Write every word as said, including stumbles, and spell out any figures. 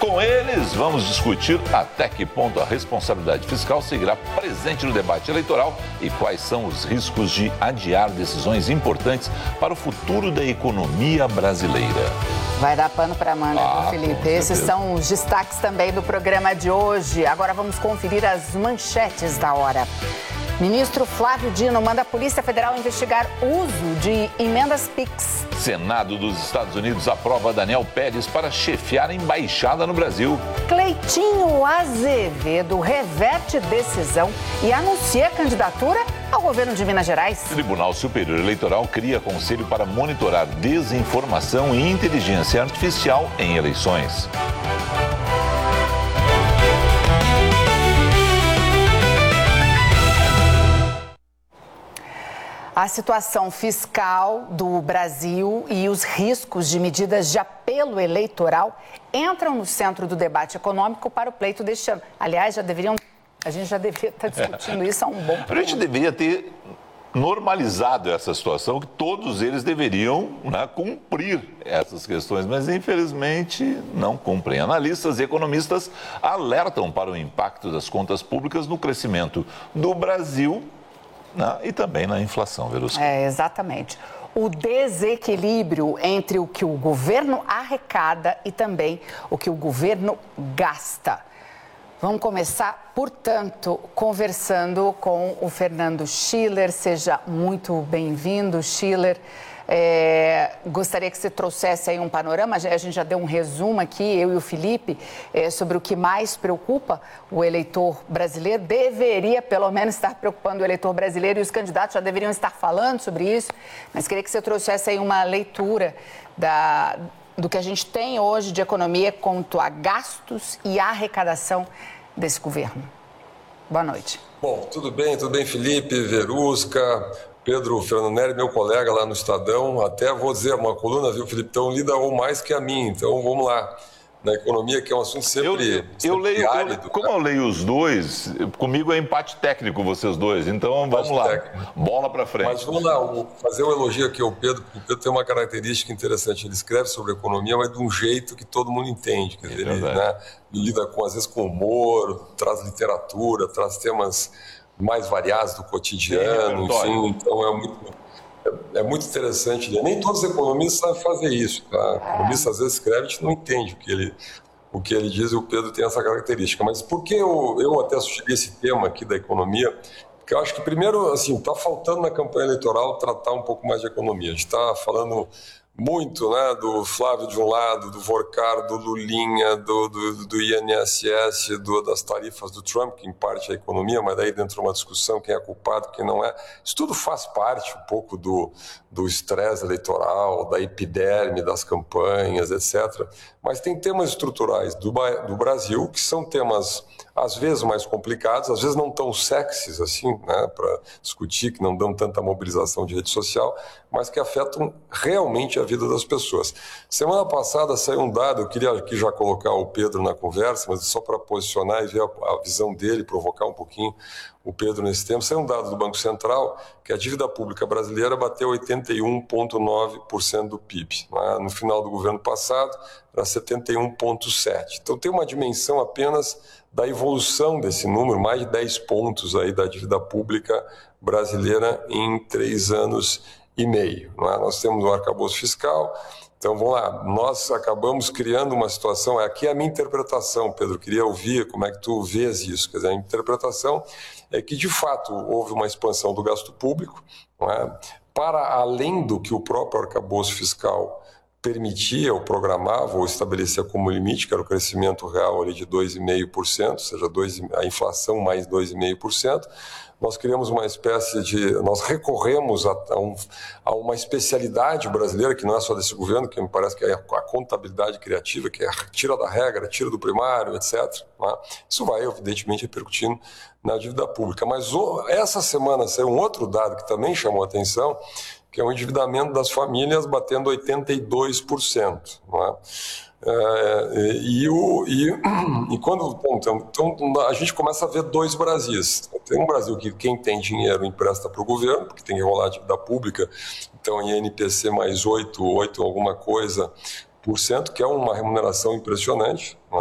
Com eles, vamos discutir até que ponto a responsabilidade fiscal seguirá presente no debate eleitoral e quais são os riscos de adiar decisões importantes para o futuro da economia brasileira. Vai dar pano para manga, ah, viu, Felipe? Esses são os destaques também do programa de hoje. Agora vamos conferir as manchetes da hora. Ministro Flávio Dino manda a Polícia Federal investigar uso de emendas Pix. Senado dos Estados Unidos aprova Daniel Pérez para chefiar a embaixada no Brasil. Cleitinho Azevedo reverte decisão e anuncia candidatura ao governo de Minas Gerais. Tribunal Superior Eleitoral cria conselho para monitorar desinformação e inteligência artificial em eleições. A situação fiscal do Brasil e os riscos de medidas de apelo eleitoral entram no centro do debate econômico para o pleito deste ano. Aliás, já deveriam, a gente já deveria estar discutindo isso há um bom tempo. A gente deveria ter normalizado essa situação, que todos eles deveriam, né, cumprir essas questões, mas infelizmente não cumprem. Analistas e economistas alertam para o impacto das contas públicas no crescimento do Brasil, né, e também na inflação, Verusca. É, exatamente. O desequilíbrio entre o que o governo arrecada e também o que o governo gasta. Vamos começar, portanto, conversando com o Fernando Schiller. Seja muito bem-vindo, Schiller. É, gostaria que você trouxesse aí um panorama, a gente já deu um resumo aqui, eu e o Felipe, é, sobre o que mais preocupa o eleitor brasileiro. Deveria, pelo menos, estar preocupando o eleitor brasileiro, e os candidatos já deveriam estar falando sobre isso, mas queria que você trouxesse aí uma leitura da, do que a gente tem hoje de economia quanto a gastos e arrecadação desse governo. Boa noite. Bom, tudo bem, tudo bem, Felipe, Verusca, Pedro Fernando Neri, meu colega lá no Estadão. Até vou dizer uma coluna, viu, Felipe, então lida ou mais que a mim, então vamos lá. Na economia, que é um assunto sempre, eu, sempre eu leio, árido. Eu, como eu leio os dois, comigo é empate técnico vocês dois, então vamos empate lá, técnico. Bola para frente. Mas vamos lá, vou fazer um elogio aqui ao Pedro, porque o Pedro tem uma característica interessante, ele escreve sobre economia, mas de um jeito que todo mundo entende, quer dizer, é ele, né, lida com, às vezes com humor, traz literatura, traz temas mais variados do cotidiano, enfim, então é muito... É muito interessante, né? Nem todos os economistas sabem fazer isso, tá? O economista às vezes escreve, a gente não entende o que ele, o que ele diz, e o Pedro tem essa característica. Mas por que eu, eu até sugeri esse tema aqui da economia? Porque eu acho que, primeiro, assim, está faltando na campanha eleitoral tratar um pouco mais de economia. A gente está falando muito, né, do Flávio de um lado, do Vorcar, do Lulinha, do, do, do I N S S, do, das tarifas do Trump, que em parte é a economia, mas daí dentro de uma discussão quem é culpado, quem não é. Isso tudo faz parte um pouco do do estresse eleitoral, da epiderme das campanhas, etcétera. Mas tem temas estruturais do, do Brasil que são temas às vezes mais complicados, às vezes não tão sexys assim, né, para discutir, que não dão tanta mobilização de rede social, mas que afetam realmente a vida das pessoas. Semana passada saiu um dado, eu queria aqui já colocar o Pedro na conversa, mas só para posicionar e ver a, a visão dele, provocar um pouquinho o Pedro nesse tempo. Saiu um dado do Banco Central que a dívida pública brasileira bateu oitenta e um vírgula nove por cento do P I B. Né? No final do governo passado, era setenta e um vírgula sete por cento. Então tem uma dimensão apenas da evolução desse número, mais de dez pontos aí da dívida pública brasileira em três anos e meio. Não é? Nós temos um arcabouço fiscal. Então, vamos lá, nós acabamos criando uma situação, aqui é a minha interpretação, Pedro, queria ouvir como é que tu vês isso. Quer dizer, a interpretação é que, de fato, houve uma expansão do gasto público, não é? Para além do que o próprio arcabouço fiscal permitia ou programava ou estabelecia como limite, que era o crescimento real ali de dois vírgula cinco por cento, ou seja, dois, a inflação mais dois vírgula cinco por cento, nós criamos uma espécie de... Nós recorremos a, a, um, a uma especialidade brasileira, que não é só desse governo, que me parece que é a contabilidade criativa, que é tira da regra, tira do primário, etcétera. Né? Isso vai, evidentemente, repercutindo na dívida pública. Mas o, essa semana saiu um outro dado que também chamou a atenção, que é o endividamento das famílias batendo oitenta e dois por cento. Não é? É, e, o, e, e quando então, então, a gente começa a ver dois Brasis. Tem um Brasil que quem tem dinheiro empresta para o governo, porque tem que rolar a dívida pública, então em I N P C mais oito, oito alguma coisa por cento, que é uma remuneração impressionante.